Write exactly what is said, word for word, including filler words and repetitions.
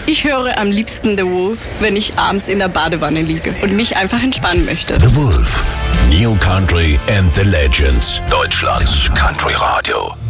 Ich höre am liebsten The Wolf, wenn ich abends in der Badewanne liege und mich einfach entspannen möchte. The Wolf, New Country and the Legends, Deutschlands Country Radio.